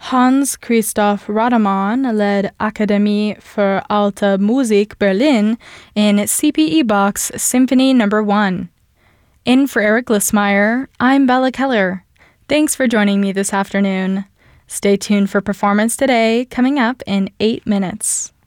Hans Christoph Rademann led Akademie für Alte Musik Berlin in CPE Bach's Symphony No. 1. In for Eric Lissmeyer, I'm Bella Keller. Thanks for joining me this afternoon. Stay tuned for Performance Today, coming up in 8 minutes.